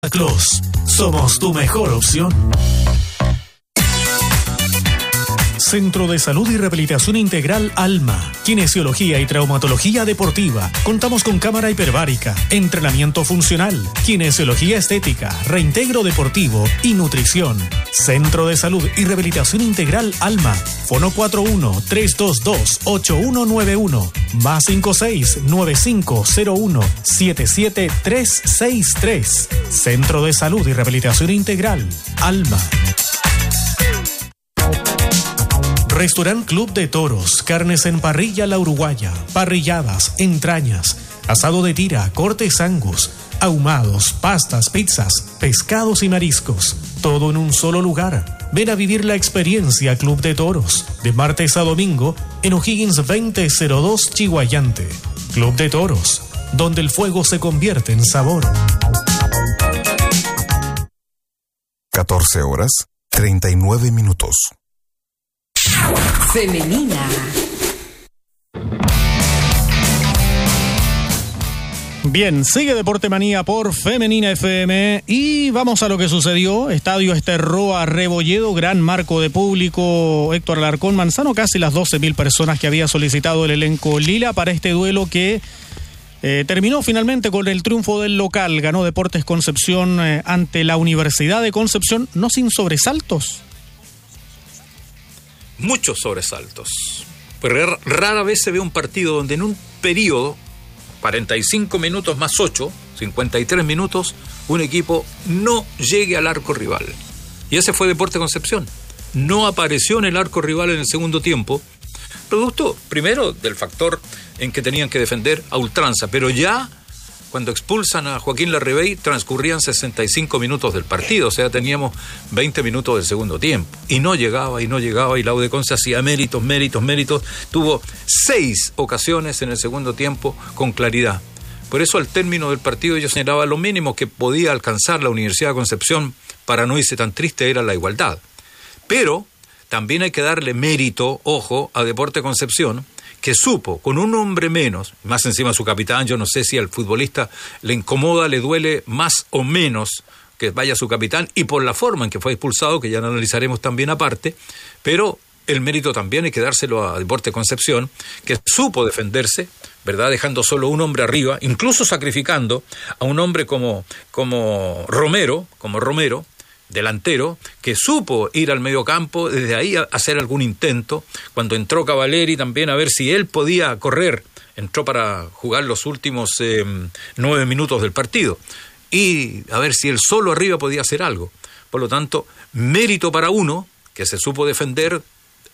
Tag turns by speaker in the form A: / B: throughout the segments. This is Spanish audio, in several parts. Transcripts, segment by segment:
A: Claus, somos tu mejor opción. Centro de Salud y Rehabilitación Integral Alma, Kinesiología y Traumatología Deportiva. Contamos con cámara hiperbárica, entrenamiento funcional, kinesiología estética, reintegro deportivo y nutrición. Centro de Salud y Rehabilitación Integral Alma. Fono 41-322-8191. Más 56-9501-77363. Centro de Salud y Rehabilitación Integral Alma. Restaurant Club de Toros, carnes en parrilla La Uruguaya, parrilladas, entrañas, asado de tira, cortes Angus, ahumados, pastas, pizzas, pescados y mariscos. Todo en un solo lugar. Ven a vivir la experiencia Club de Toros, de martes a domingo, en O'Higgins 2002 Chihuayante. Club de Toros, donde el fuego se convierte en sabor.
B: 14 horas, 39 minutos.
C: Femenina.
D: Bien, sigue Deporte Manía por Femenina FM y vamos a lo que sucedió. Estadio Esterroa Rebolledo, gran marco de público. Héctor Alarcón Manzano, casi las 12.000 personas que había solicitado el elenco Lila para este duelo que terminó finalmente con el triunfo del local. Ganó Deportes Concepción ante la Universidad de Concepción, no sin sobresaltos.
E: Muchos sobresaltos. Pero rara vez se ve un partido donde en un periodo, 45 minutos más 8, 53 minutos, un equipo no llegue al arco rival. Y ese fue Deportes Concepción. No apareció en el arco rival en el segundo tiempo, producto primero del factor en que tenían que defender a ultranza, pero ya cuando expulsan a Joaquín Larribey transcurrían 65 minutos del partido, o sea, teníamos 20 minutos del segundo tiempo, y no llegaba, y la UDECONCE hacía méritos, tuvo 6 ocasiones en el segundo tiempo con claridad. Por eso al término del partido yo señalaba lo mínimo que podía alcanzar la Universidad de Concepción para no irse tan triste era la igualdad. Pero también hay que darle mérito, ojo, a Deportes Concepción, que supo, con un hombre menos, más encima su capitán, yo no sé si al futbolista le incomoda, le duele más o menos que vaya su capitán, y por la forma en que fue expulsado, que ya lo analizaremos también aparte, pero el mérito también hay que dárselo a Deportes Concepción, que supo defenderse, ¿verdad? Dejando solo un hombre arriba, incluso sacrificando a un hombre como Romero, delantero, que supo ir al mediocampo, desde ahí a hacer algún intento. Cuando entró Cavaleri también a ver si él podía correr, entró para jugar los últimos 9 minutos del partido, y a ver si él solo arriba podía hacer algo. Por lo tanto, mérito para uno, que se supo defender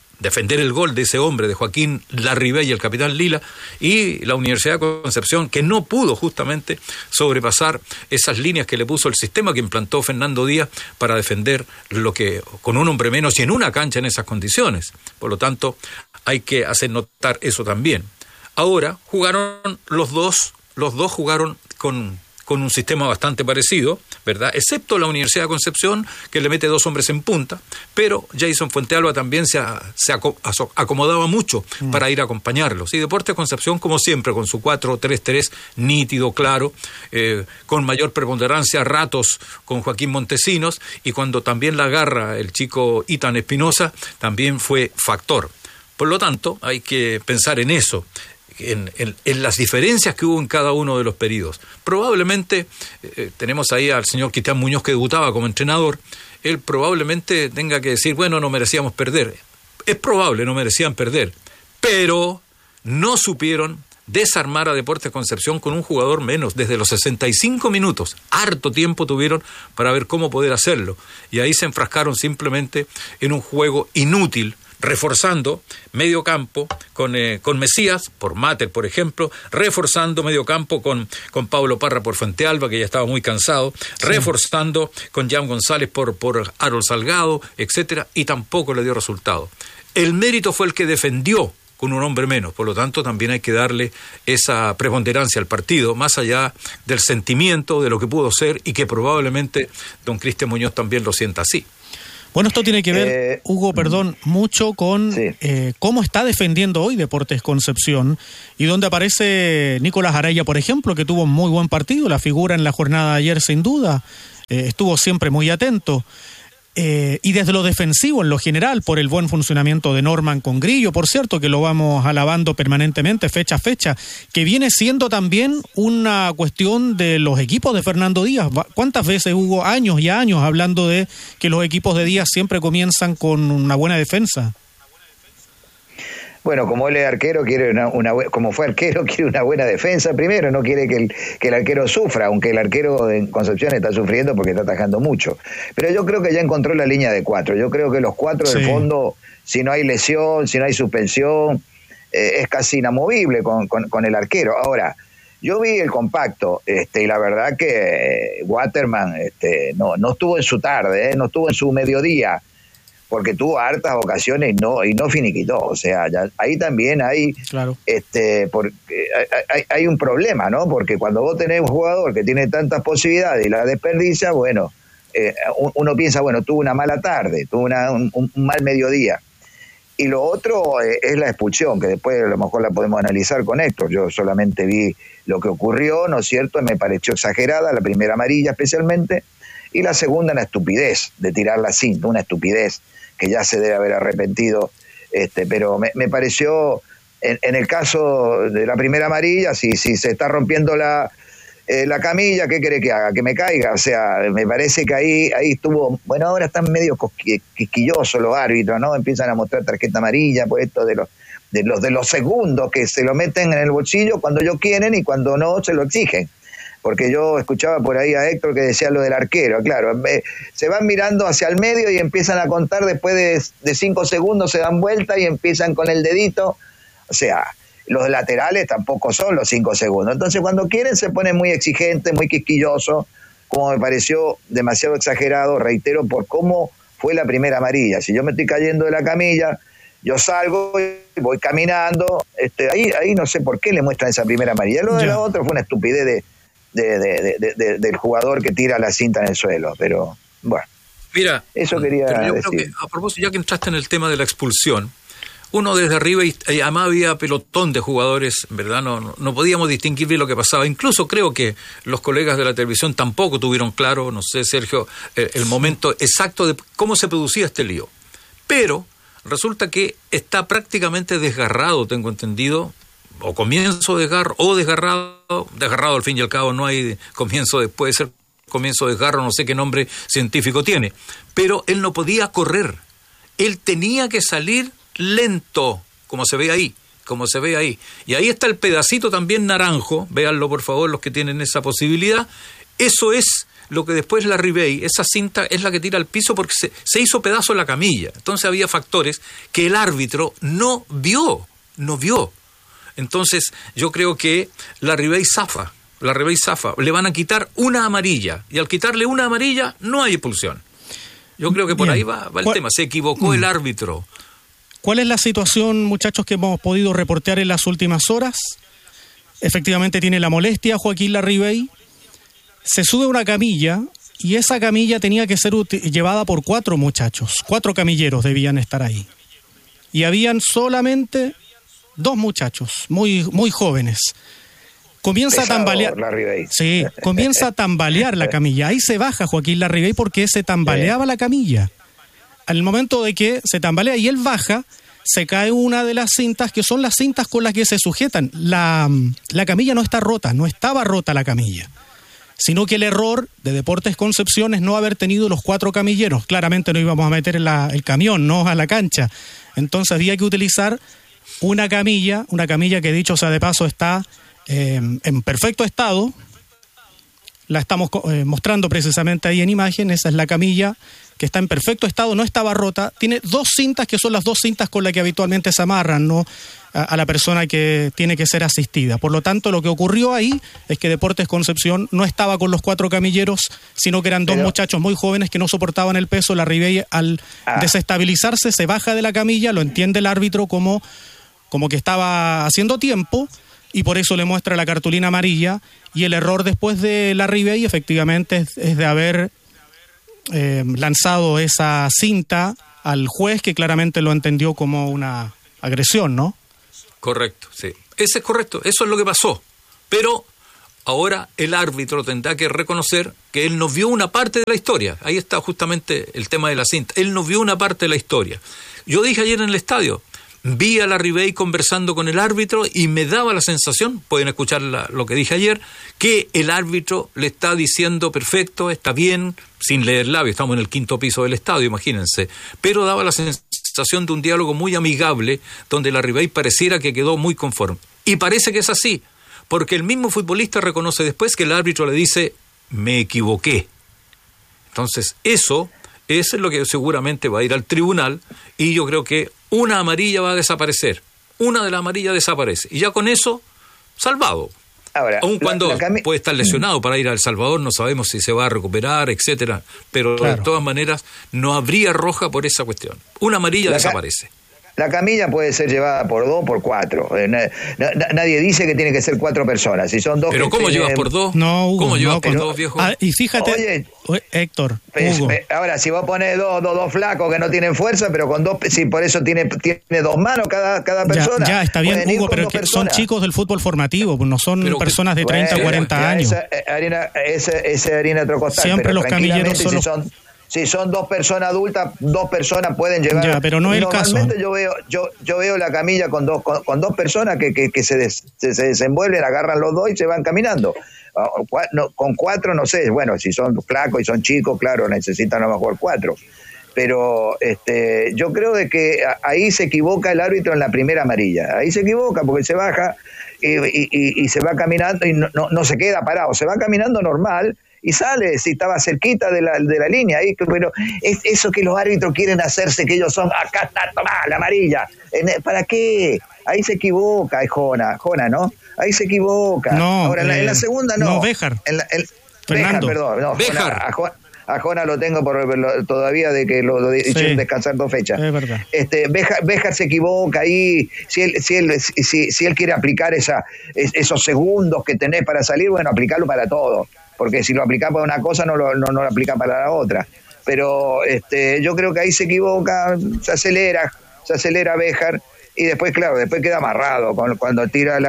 E: el gol de ese hombre, de Joaquín Larribey, el capitán Lila, y la Universidad de Concepción, que no pudo justamente sobrepasar esas líneas que le puso el sistema que implantó Fernando Díaz para defender lo que con un hombre menos y en una cancha en esas condiciones. Por lo tanto, hay que hacer notar eso también. Ahora jugaron los dos jugaron con un sistema bastante parecido, ¿verdad? Excepto la Universidad de Concepción, que le mete 2 hombres en punta, pero Jason Fuentealba también se acomodaba mucho para ir a acompañarlos. Y Deportes Concepción, como siempre, con su 4-3-3 nítido, claro, con mayor preponderancia a ratos con Joaquín Montesinos, y cuando también la agarra el chico Ethan Espinosa, también fue factor. Por lo tanto, hay que pensar en eso, en las diferencias que hubo en cada uno de los periodos. Probablemente, tenemos ahí al señor Cristian Muñoz, que debutaba como entrenador, él probablemente tenga que decir, bueno, no merecíamos perder. Es probable, no merecían perder, pero no supieron desarmar a Deportes Concepción con un jugador menos desde los 65 minutos. Harto tiempo tuvieron para ver cómo poder hacerlo, y ahí se enfrascaron simplemente en un juego inútil, reforzando medio campo con Mesías, por Mater, por ejemplo, reforzando medio campo con Pablo Parra por Fuentealba, que ya estaba muy cansado, reforzando con Jan González por Harold Salgado, etcétera, y tampoco le dio resultado. El mérito fue el que defendió con un hombre menos, por lo tanto también hay que darle esa preponderancia al partido, más allá del sentimiento de lo que pudo ser, y que probablemente don Cristian Muñoz también lo sienta así.
D: Bueno, esto tiene que ver, Hugo, mucho con cómo está defendiendo hoy Deportes Concepción, y donde aparece Nicolás Araya, por ejemplo, que tuvo un muy buen partido, la figura en la jornada de ayer sin duda. estuvo siempre muy atento. Y desde lo defensivo en lo general, por el buen funcionamiento de Norman con Grillo, por cierto, que lo vamos alabando permanentemente, fecha a fecha, que viene siendo también una cuestión de los equipos de Fernando Díaz. ¿Cuántas veces hubo años y años hablando de que los equipos de Díaz siempre comienzan con una buena defensa?
C: Bueno, como él es arquero, quiere como fue arquero, quiere una buena defensa primero, no quiere que el arquero sufra, aunque el arquero en Concepción está sufriendo porque está atajando mucho. Pero yo creo que ya encontró la línea de 4. Yo creo que los 4 del fondo, si no hay lesión, si no hay suspensión, es casi inamovible con el arquero. Ahora, yo vi el compacto, y la verdad que Waterman no estuvo en su tarde, no estuvo en su mediodía, porque tuvo hartas ocasiones y no finiquitó. O sea, ya, ahí también hay hay un problema, ¿no? Porque cuando vos tenés un jugador que tiene tantas posibilidades y la desperdicia, bueno, uno piensa, bueno, tuvo una mala tarde, tuvo un mal mediodía. Y lo otro es la expulsión, que después a lo mejor la podemos analizar con Héctor. Yo solamente vi lo que ocurrió, ¿no es cierto? Me pareció exagerada, la primera amarilla especialmente, y la segunda una estupidez de tirar la cinta, una estupidez que ya se debe haber arrepentido, pero me pareció, en el caso de la primera amarilla, si se está rompiendo la camilla, ¿qué quiere que haga? ¿Que me caiga? O sea, me parece que ahí estuvo, bueno, ahora están medio quisquillosos los árbitros, ¿no? Empiezan a mostrar tarjeta amarilla por esto de los segundos que se lo meten en el bolsillo cuando ellos quieren y cuando no se lo exigen. Porque yo escuchaba por ahí a Héctor que decía lo del arquero, claro, se van mirando hacia el medio y empiezan a contar después de 5 segundos, se dan vuelta y empiezan con el dedito. O sea, los laterales tampoco son los 5 segundos. Entonces cuando quieren se ponen muy exigentes, muy quisquillosos, como me pareció demasiado exagerado, reitero, por cómo fue la primera amarilla. Si yo me estoy cayendo de la camilla, yo salgo y voy caminando, ahí no sé por qué le muestran esa primera amarilla. Lo de la otra fue una estupidez del jugador que tira la cinta en el suelo, pero bueno.
E: Mira,
C: eso quería
E: yo
C: decir.
E: creo que, a propósito, ya que entraste en el tema de la expulsión, uno desde arriba, y además había pelotón de jugadores, ¿verdad? No podíamos distinguir bien lo que pasaba. Incluso creo que los colegas de la televisión tampoco tuvieron claro, no sé, Sergio, el momento exacto de cómo se producía este lío. Pero resulta que está prácticamente desgarrado, tengo entendido, o comienzo de desgarro, o desgarrado al fin y al cabo, no hay comienzo puede ser comienzo de desgarro, no sé qué nombre científico tiene, pero él no podía correr, él tenía que salir lento, como se ve ahí, y ahí está el pedacito también naranjo, véanlo por favor los que tienen esa posibilidad, eso es lo que después la Ribey, esa cinta es la que tira al piso porque se hizo pedazo la camilla, entonces había factores que el árbitro no vio. Entonces, yo creo que la Ribey zafa, le van a quitar una amarilla, y al quitarle una amarilla no hay expulsión. Yo creo que por ahí va el tema, se equivocó el árbitro.
D: ¿Cuál es la situación, muchachos, que hemos podido reportear en las últimas horas? Efectivamente tiene la molestia Joaquín Larribey, se sube a una camilla, y esa camilla tenía que ser llevada por 4 muchachos, 4 camilleros debían estar ahí. Y habían solamente 2 muchachos, muy, muy jóvenes. Comienza a tambalear. Sí, comienza a tambalear la camilla. Ahí se baja Joaquín Larribey porque se tambaleaba la camilla. Al momento de que se tambalea y él baja, se cae una de las cintas, que son las cintas con las que se sujetan. La camilla no está rota, no estaba rota la camilla, sino que el error de Deportes Concepción es no haber tenido los 4 camilleros. Claramente no íbamos a meter el camión, no a la cancha. Entonces había que utilizar una camilla que, dicho sea de paso, está en perfecto estado. La estamos mostrando precisamente ahí en imagen. Esa es la camilla que está en perfecto estado, no estaba rota. Tiene 2 cintas que son las 2 cintas con las que habitualmente se amarran, ¿no?, a la persona que tiene que ser asistida. Por lo tanto, lo que ocurrió ahí es que Deportes Concepción no estaba con los 4 camilleros, sino que eran 2 muchachos muy jóvenes que no soportaban el peso. Larribey, al desestabilizarse, se baja de la camilla, lo entiende el árbitro como que estaba haciendo tiempo, y por eso le muestra la cartulina amarilla, y el error después de Larribey efectivamente es de haber lanzado esa cinta al juez, que claramente lo entendió como una agresión, ¿no?
E: Correcto, sí. Ese es correcto, eso es lo que pasó. Pero Ahora el árbitro tendrá que reconocer que él no vio una parte de la historia. Ahí está justamente el tema de la cinta. Él no vio una parte de la historia. Yo dije ayer en el estadio, vi a Larribey conversando con el árbitro y me daba la sensación, pueden escuchar lo que dije ayer, que el árbitro le está diciendo perfecto, está bien, sin leer labios, estamos en el 5º piso del estadio, imagínense, pero daba la sensación de un diálogo muy amigable donde Larribey pareciera que quedó muy conforme. Y parece que es así, porque el mismo futbolista reconoce después que el árbitro le dice, me equivoqué. Entonces, eso es lo que seguramente va a ir al tribunal y yo creo que una amarilla va a desaparecer. Una de las amarillas desaparece. Y ya con eso, salvado.
C: Ahora,
E: aun cuando puede estar lesionado para ir a El Salvador, no sabemos si se va a recuperar, etcétera. Pero de todas maneras, no habría roja por esa cuestión. Una amarilla desaparece.
C: La camilla puede ser llevada por 2, por 4. Nadie dice que tiene que ser 4 personas. Si son 2.
E: ¿Pero cómo llevas por 2?
D: No, Hugo,
E: ¿Cómo llevas por 2, viejo?
D: Y fíjate, Héctor, Hugo.
C: Ahora, si vos pones dos flacos que no tienen fuerza, pero con 2, si por eso tiene 2 manos cada persona.
D: Ya está bien, Hugo, pero que son chicos del fútbol formativo, no son personas de 30, 40 años.
C: Esa harina otro costal.
D: Siempre los camilleros son
C: Si son 2 personas adultas, 2 personas pueden llevar.
D: Ya, pero no es el caso.
C: Normalmente yo veo la camilla con dos personas que se desenvuelven, agarran los 2 y se van caminando. Con 4 no sé, bueno, si son flacos y son chicos, claro, necesitan a lo mejor 4. Pero yo creo de que ahí se equivoca el árbitro en la primera amarilla. Ahí se equivoca porque se baja y se va caminando y no se queda parado, se va caminando normal. Y sale, si estaba cerquita de la línea, ahí, pero es eso que los árbitros quieren hacerse, que ellos son, acá está, tomá, la amarilla. ¿Para qué? Ahí se equivoca, Jona, ¿no? Ahí se equivoca.
D: No,
C: ahora en la segunda no.
D: No, Béjar.
C: Béjar, perdón. No,
E: Béjar.
C: A Jona lo tengo todavía de que lo hicieron descansar 2 fechas.
D: Es verdad.
C: Béjar se equivoca ahí. Si él quiere aplicar esos segundos que tenés para salir, bueno, aplicarlo para todo. Porque si lo aplica para una cosa, no lo aplica para la otra. Pero yo creo que ahí se equivoca, se acelera Béjar, y después, claro, queda amarrado. Cuando tira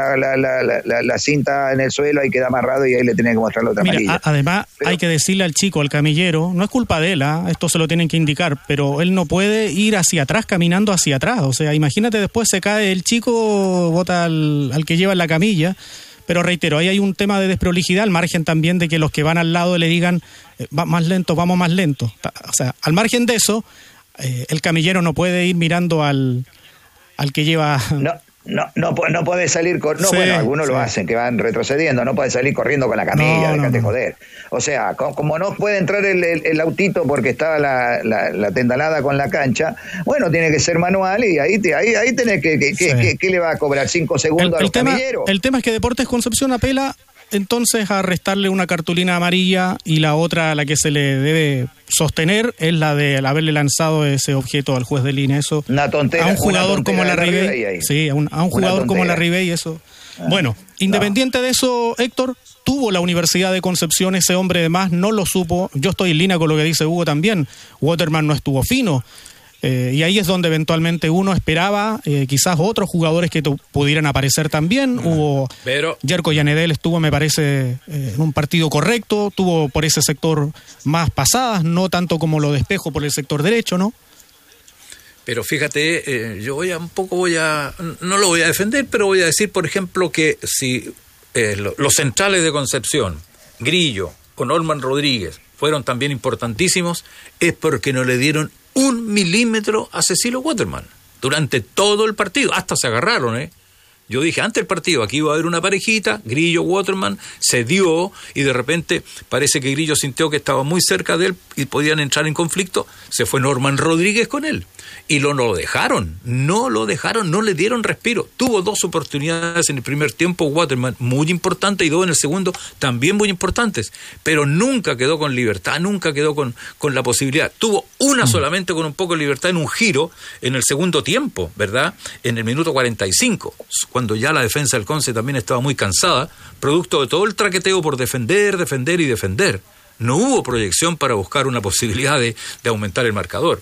C: la cinta en el suelo, ahí queda amarrado y ahí le tiene que mostrar la otra amarilla.
D: Además, hay que decirle al chico, al camillero, no es culpa de él, esto se lo tienen que indicar, pero él no puede ir hacia atrás, caminando hacia atrás. O sea, imagínate, después se cae el chico, bota al que lleva en la camilla. Pero reitero, ahí hay un tema de desprolijidad, al margen también de que los que van al lado le digan, va más lento, vamos más lento. O sea, al margen de eso, el camillero no puede ir mirando al que lleva... No
C: puede salir... Bueno, algunos lo hacen, que van retrocediendo, no puede salir corriendo con la camilla, déjate joder. O sea, como no puede entrar el autito porque estaba la tendalada con la cancha, bueno, tiene que ser manual y ahí tenés que le va a cobrar 5 segundos a los camilleros.
D: El tema es que Deportes Concepción apela entonces a restarle una cartulina amarilla y la otra, la que se le debe sostener, es la de haberle lanzado ese objeto al juez de línea. Eso,
C: una tontera,
D: a un jugador como Larribey, sí, a un jugador como Larribey, eso. Bueno, independiente de eso, Héctor, tuvo la Universidad de Concepción ese hombre de más, no lo supo. Yo estoy en línea con lo que dice Hugo también. Waterman no estuvo fino. Y ahí es donde eventualmente uno esperaba quizás otros jugadores que pudieran aparecer también. Pero Jerko Yanedel estuvo, me parece, en un partido correcto, tuvo por ese sector más pasadas, no tanto como lo de Espejo por el sector derecho, ¿no?
E: Pero fíjate, yo no lo voy a defender, pero voy a decir, por ejemplo, que si los centrales de Concepción, Grillo o Norman Rodríguez, fueron también importantísimos, es porque no le dieron 1 milímetro a Cecilio Waterman durante todo el partido, hasta se agarraron, Yo dije antes del partido, aquí iba a haber una parejita, Grillo, Waterman, se dio y de repente parece que Grillo sintió que estaba muy cerca de él y podían entrar en conflicto, se fue Norman Rodríguez con él y no lo dejaron, no le dieron respiro. Tuvo 2 oportunidades en el primer tiempo, Waterman, muy importante, y 2 en el segundo, también muy importantes, pero nunca quedó con libertad, nunca quedó con la posibilidad. Tuvo una solamente con un poco de libertad en un giro en el segundo tiempo, ¿verdad? En el minuto 45, cuando ya la defensa del Conce también estaba muy cansada, producto de todo el traqueteo por defender. No hubo proyección para buscar una posibilidad de aumentar el marcador.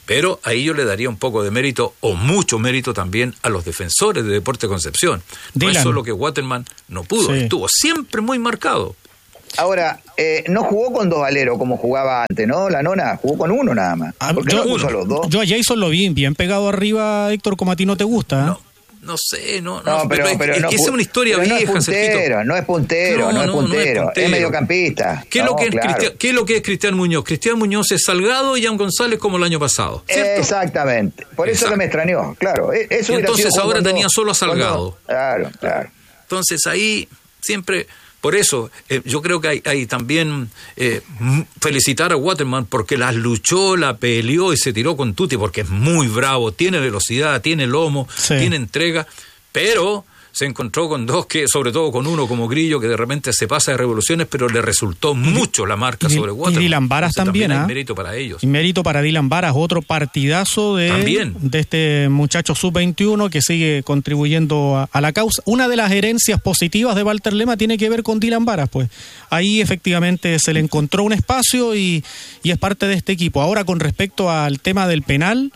E: Pero ahí yo le daría un poco de mérito, o mucho mérito también, a los defensores de Deportes Concepción. No es solo que Waterman no pudo, estuvo siempre muy marcado.
C: Ahora, no jugó con 2 aleros como jugaba antes, ¿no? La nona jugó con 1 nada más. Porque no puso los 2.
D: Yo a Jason lo vi bien pegado arriba, Héctor, como a ti no te gusta.
E: No sé,
C: pero
E: esa es una historia vieja,
C: no es puntero, es mediocampista.
E: ¿Qué es lo que es Cristian Muñoz? Cristian Muñoz es Salgado y Jan González como el año pasado, ¿cierto?
C: Exactamente, por eso que me extrañó, claro. Eso
E: entonces ahora tenía solo a Salgado.
C: Claro.
E: Entonces ahí siempre... Por eso, yo creo que hay también felicitar a Waterman porque las luchó, la peleó y se tiró con tutti porque es muy bravo, tiene velocidad, tiene lomo, tiene entrega, pero se encontró con 2 que, sobre todo con uno como Grillo, que de repente se pasa de revoluciones, pero le resultó mucho la marca sobre Waterman.
D: Y Dylan Varas también,
E: hay mérito para ellos.
D: Y mérito para Dylan Varas, otro partidazo de este muchacho sub-21 que sigue contribuyendo a la causa. Una de las herencias positivas de Walter Lema tiene que ver con Dylan Varas, pues. Ahí efectivamente se le encontró un espacio y es parte de este equipo. Ahora, con respecto al tema del penal,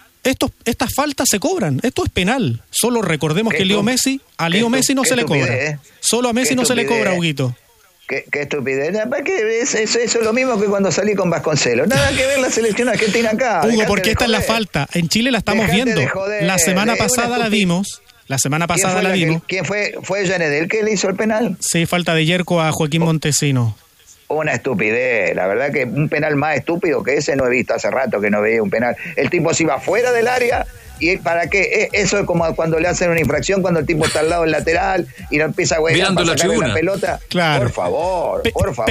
D: estas faltas se cobran, esto es penal. Solo recordemos que a Leo Messi no se le cobra. Solo a Messi no se le cobra, Huguito.
C: Qué estupidez. Eso es lo mismo que cuando salí con Vasconcelos. Nada que ver la selección argentina acá.
D: Hugo, porque esta es la falta. En Chile la estamos viendo. La semana pasada la vimos.
C: ¿Quién fue? ¿Fue Janedel que le hizo el penal?
D: Sí, falta de Yerko a Joaquín Montesino.
C: Una estupidez, la verdad que un penal más estúpido que ese no he visto hace rato que no veía un penal. El tipo se iba fuera del área y ¿para qué? Eso es como cuando le hacen una infracción cuando el tipo está al lado del lateral y no empieza a huear para sacarle la pelota.
D: Claro.
C: Por favor.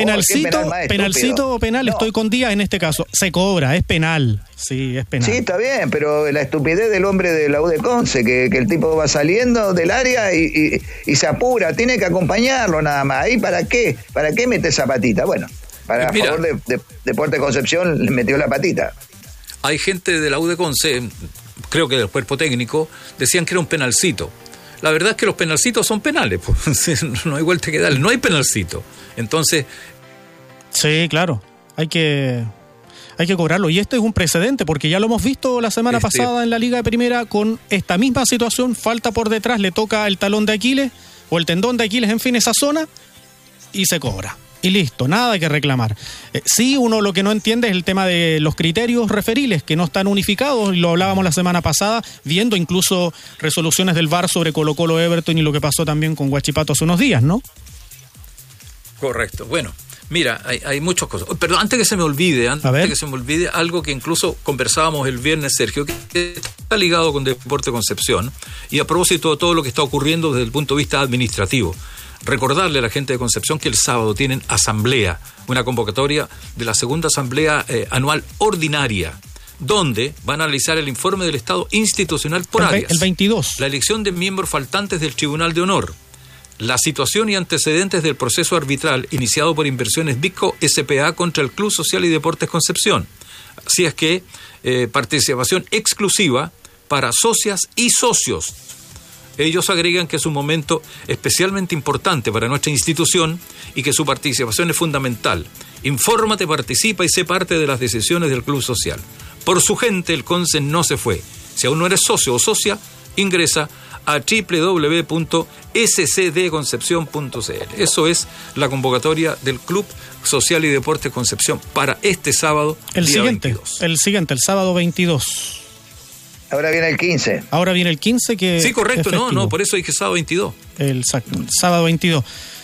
D: Penalcito o penal, no. Estoy con Díaz en este caso. Se cobra, es penal. Sí, es penal.
C: Sí, está bien, pero la estupidez del hombre de la U de Conce, que el tipo va saliendo del área y se apura, tiene que acompañarlo nada más. ¿Ahí para qué? ¿Para qué mete esa patita? Bueno, a favor de Deportes Concepción le metió la patita.
E: Hay gente de la U de Conce, creo que del cuerpo técnico, decían que era un penalcito. La verdad es que los penalcitos son penales, pues. No hay vuelta que darle, no hay penalcito. Entonces...
D: Sí, claro, hay que cobrarlo. Y este es un precedente, porque ya lo hemos visto la semana pasada en la Liga de Primera con esta misma situación, falta por detrás, le toca el talón de Aquiles, o el tendón de Aquiles, en fin, esa zona, y se cobra. Y listo, nada que reclamar. Sí, uno lo que no entiende es el tema de los criterios referiles, que no están unificados, lo hablábamos la semana pasada, viendo incluso resoluciones del VAR sobre Colo-Colo Everton y lo que pasó también con Huachipato hace unos días, ¿no?
E: Correcto, bueno. Mira, hay muchas cosas. Pero antes que se me olvide, algo que incluso conversábamos el viernes, Sergio, que está ligado con Deporte Concepción, y a propósito de todo lo que está ocurriendo desde el punto de vista administrativo. Recordarle a la gente de Concepción que el sábado tienen asamblea, una convocatoria de la segunda asamblea anual ordinaria, donde van a analizar el informe del estado institucional por áreas.
D: El 22.
E: La elección de miembros faltantes del Tribunal de Honor. La situación y antecedentes del proceso arbitral iniciado por Inversiones Bitco S.p.A. contra el Club Social y Deportes Concepción. Así es que participación exclusiva para socias y socios. Ellos agregan que es un momento especialmente importante para nuestra institución y que su participación es fundamental. Infórmate, participa y sé parte de las decisiones del Club Social. Por su gente, el CONCE no se fue. Si aún no eres socio o socia, ingresa a www.scdconcepcion.cl. Eso es la convocatoria del Club Social y Deportes Concepción para este sábado,
D: el siguiente, el sábado 22.
C: Ahora viene el 15.
D: Que
E: sí, correcto, no, por eso dije sábado 22.
D: Exacto, el sábado 22.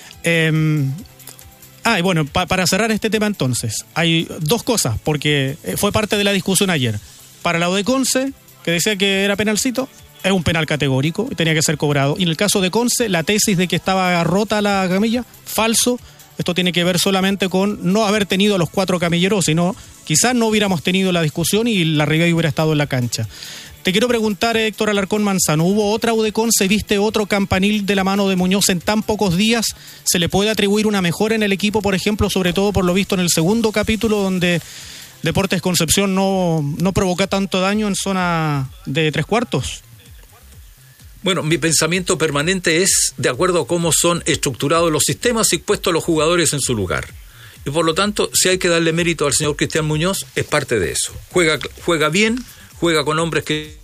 D: Y bueno, para cerrar este tema entonces, hay dos cosas, porque fue parte de la discusión ayer. Para la U de Conce, que decía que era penalcito, es un penal categórico y tenía que ser cobrado. Y en el caso de Conce, la tesis de que estaba rota la camilla, falso. Esto tiene que ver solamente con no haber tenido los 4 camilleros, sino quizás no hubiéramos tenido la discusión y la Ribey hubiera estado en la cancha. Te quiero preguntar, Héctor Alarcón Manzano, ¿hubo otra U de Conce? ¿Viste otro campanil de la mano de Muñoz en tan pocos días? ¿Se le puede atribuir una mejora en el equipo, por ejemplo, sobre todo por lo visto en el segundo capítulo, donde Deportes Concepción no provoca tanto daño en zona de 3/4?
E: Bueno, mi pensamiento permanente es de acuerdo a cómo son estructurados los sistemas y puestos a los jugadores en su lugar. Y por lo tanto, si hay que darle mérito al señor Cristian Muñoz, es parte de eso. Juega bien, juega con hombres que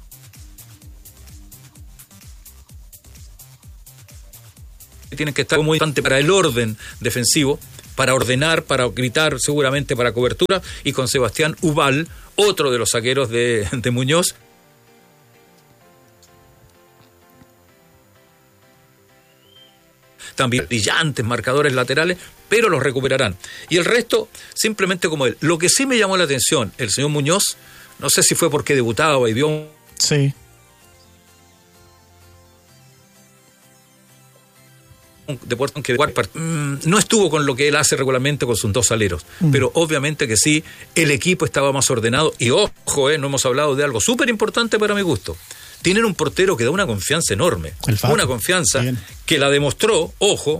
E: tienen que estar muy importante para el orden defensivo, para ordenar, para gritar, seguramente para cobertura, y con Sebastián Ubal, otro de los zagueros de Muñoz. También brillantes marcadores laterales, pero los recuperarán. Y el resto, simplemente como él. Lo que sí me llamó la atención, el señor Muñoz, no sé si fue porque debutaba y vio
D: Sí.
E: Deportes que no estuvo con lo que él hace regularmente con sus dos aleros, pero obviamente que sí, el equipo estaba más ordenado y ojo, no hemos hablado de algo súper importante para mi gusto. Tienen un portero que da una confianza enorme, una confianza que la demostró,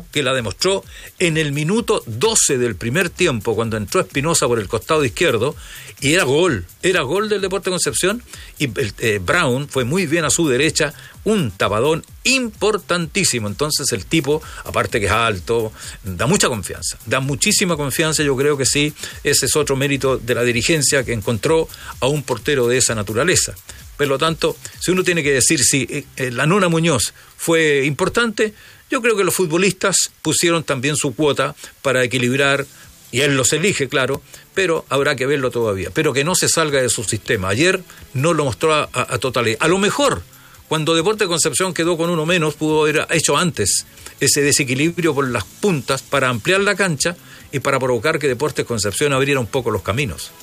E: en el minuto 12 del primer tiempo, cuando entró Espinosa por el costado izquierdo, y era gol del Deportes Concepción, y Brown fue muy bien a su derecha, un tapadón importantísimo. Entonces el tipo, aparte que es alto, da mucha confianza, da muchísima confianza. Yo creo que sí, ese es otro mérito de la dirigencia, que encontró a un portero de esa naturaleza. Por lo tanto, si uno tiene que decir si la Nona Muñoz fue importante, yo creo que los futbolistas pusieron también su cuota para equilibrar, y él los elige, claro, pero habrá que verlo todavía. Pero que no se salga de su sistema. Ayer no lo mostró a totalidad. A lo mejor, cuando Deportes Concepción quedó con uno menos, pudo haber hecho antes ese desequilibrio por las puntas para ampliar la cancha y para provocar que Deportes Concepción abriera un poco los caminos.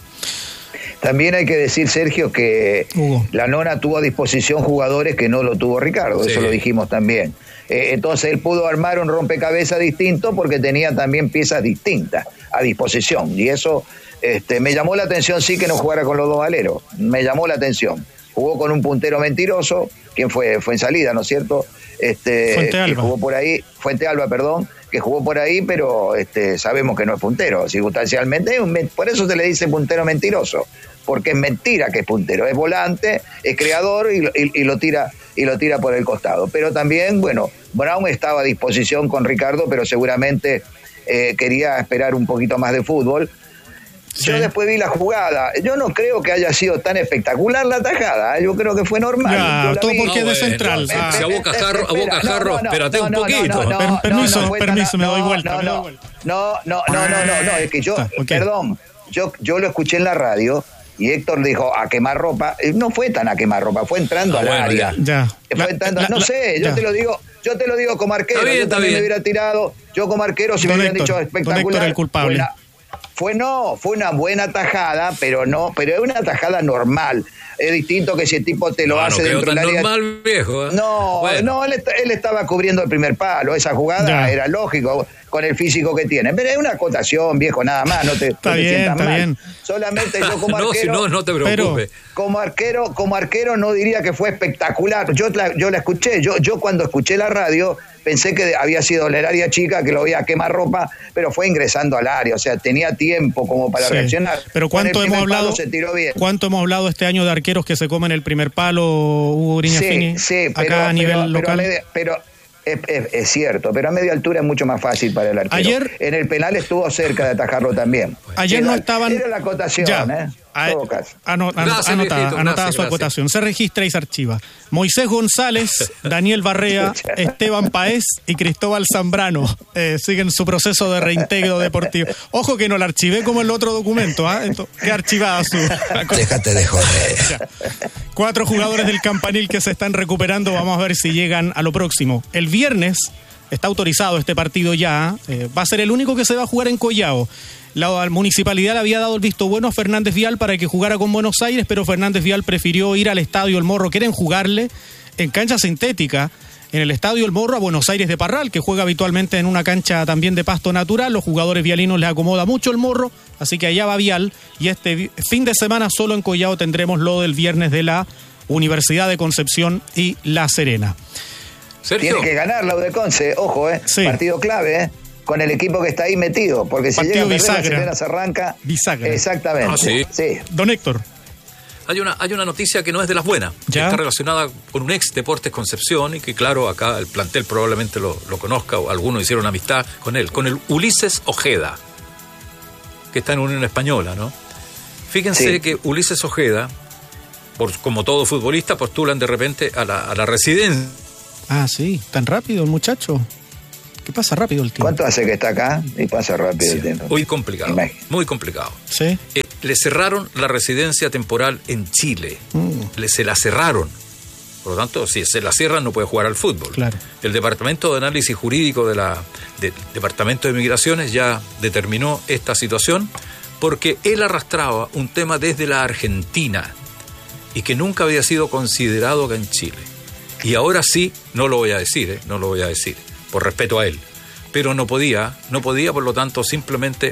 C: También hay que decir, Sergio, que la Nona tuvo a disposición jugadores que no lo tuvo Ricardo, sí. Eso lo dijimos también. Entonces él pudo armar un rompecabezas distinto porque tenía también piezas distintas a disposición. Y eso me llamó la atención, sí, que no jugara con los dos aleros. Me llamó la atención. Jugó con un puntero mentiroso, quien fue en salida, ¿no es cierto?
D: Fuente Alba.
C: Que jugó por ahí, Fuente Alba, perdón, que jugó por ahí, pero sabemos que no es puntero, circunstancialmente, por eso se le dice puntero mentiroso, porque es mentira que es puntero, es volante, es creador y lo tira por el costado. Pero también, bueno, Brown estaba a disposición con Ricardo, pero seguramente quería esperar un poquito más de fútbol. Sí. Yo después vi la jugada. Yo no creo que haya sido tan espectacular la tajada. Yo creo que fue normal.
D: Todo porque es de central.
E: Si a Boca Jarro, espérate un poquito.
D: Permiso, me doy vuelta.
C: No, es que yo, perdón, yo lo escuché en la radio y Héctor dijo a quemar ropa. No fue tan a quemar ropa, fue entrando al área. Fue entrando, no sé, yo te lo digo como arquero. Yo también me hubiera tirado. Yo como arquero, si me hubieran dicho espectacular.
D: Don Héctor, el culpable.
C: Fue una buena tajada, pero es una tajada normal. Es distinto que si el tipo te lo hace dentro del área.
E: Normal, viejo, ¿eh?
C: No, él estaba cubriendo el primer palo. Esa jugada era lógico con el físico que tiene. Pero es una acotación, viejo, nada más. No te sientas mal. Bien. Solamente yo como arquero.
E: No te preocupes.
C: Como arquero no diría que fue espectacular. Yo la escuché. Yo cuando escuché la radio pensé que había sido el área chica, que lo veía quemar ropa, pero fue ingresando al área, o sea, tenía tiempo como para reaccionar.
D: Pero ¿cuánto hemos hablado?
C: Se tiró bien.
D: ¿Cuánto hemos hablado este año de arqueros que se comen el primer palo, Hugo Grignafini?
C: Sí,
D: acá a nivel local.
C: Pero es cierto, pero a media altura es mucho más fácil para el arquero.
D: Ayer,
C: en el penal estuvo cerca de atajarlo también.
D: Ayer no estaban.
C: Era la acotación,
D: Anotada su acotación. Se registra y se archiva. Moisés González, Daniel Barrea, Esteban Paez y Cristóbal Zambrano siguen su proceso de reintegro deportivo. Ojo que no la archivé como el otro documento, que archivada su.
C: Déjate de joder.
D: 4 jugadores del Campanil que se están recuperando. Vamos a ver si llegan a lo próximo. El viernes está autorizado este partido ya. Va a ser el único que se va a jugar en Collao. La municipalidad le había dado el visto bueno a Fernández Vial para que jugara con Buenos Aires, pero Fernández Vial prefirió ir al Estadio El Morro. Quieren jugarle en cancha sintética en el Estadio El Morro a Buenos Aires de Parral, que juega habitualmente en una cancha también de pasto natural. Los jugadores vialinos les acomoda mucho el Morro, así que allá va Vial. Y este fin de semana solo en Collao tendremos lo del viernes de la Universidad de Concepción y La Serena.
E: ¿Sergio?
C: Tiene que ganar la UDEConce, ojo,
D: sí.
C: Partido clave, con el equipo que está ahí metido, porque si
D: partido
C: llega a perder,
D: bisagra.
C: La Serena se arranca.
D: Bisagra.
C: Exactamente. Sí.
D: Don Héctor.
E: Hay una noticia que no es de las buenas, que está relacionada con un ex Deportes Concepción y que claro, acá el plantel probablemente lo conozca o algunos hicieron amistad con él, con el Ulises Ojeda. que está en Unión Española, ¿no? Fíjense
C: Sí.
E: que Ulises Ojeda, como todo futbolista, postulan de repente a la residencia.
D: Ah, sí, tan rápido el muchacho. ¿Qué pasa rápido el tiempo?
C: ¿Cuánto hace que está acá? Y pasa rápido el tiempo.
E: Muy complicado,
C: Imagínate.
E: muy complicado.
D: Sí.
E: Le cerraron la residencia temporal en Chile. Se la cerraron. Por lo tanto, si se la cierran, no puede jugar al fútbol.
D: Claro.
E: El Departamento de Análisis Jurídico del Departamento de Migraciones ya determinó esta situación porque él arrastraba un tema desde la Argentina y que nunca había sido considerado acá en Chile. Y ahora sí, no lo voy a decir, por respeto a él. Pero no podía, por lo tanto, simplemente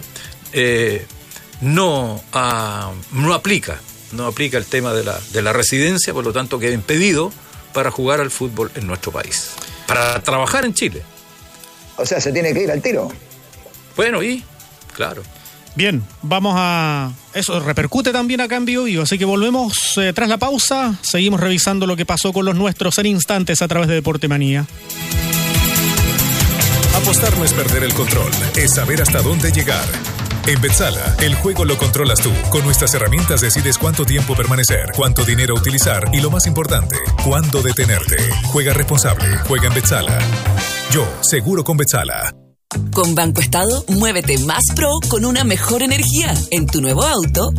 E: no aplica el tema de la residencia, por lo tanto queda impedido para jugar al fútbol en nuestro país, para trabajar en Chile.
C: O sea, se tiene que ir al tiro.
E: Bueno, y claro.
D: Bien, vamos a... Eso repercute también acá en Biobío, así que volvemos tras la pausa. Seguimos revisando lo que pasó con los nuestros en instantes a través de Deporte Manía.
F: Apostar no es perder el control, es saber hasta dónde llegar. En Betsala, el juego lo controlas tú. Con nuestras herramientas decides cuánto tiempo permanecer, cuánto dinero utilizar y, lo más importante, cuándo detenerte. Juega responsable, juega en Betsala. Yo, seguro con Betsala.
G: Con Banco Estado, muévete más pro con una mejor energía. En tu nuevo auto,